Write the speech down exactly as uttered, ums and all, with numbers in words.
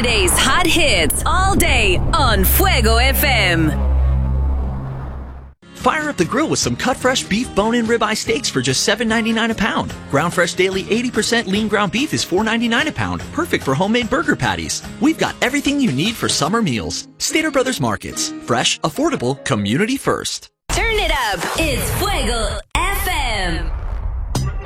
Today's hot hits all day on Fuego F M. Fire up the grill with some cut fresh beef bone-in ribeye steaks for just seven ninety-nine a pound. Ground fresh daily eighty percent lean ground beef is four ninety-nine a pound. Perfect for homemade burger patties. We've got everything you need for summer meals. Stater Brothers Markets. Fresh, affordable, community first. Turn it up. It's Fuego F M.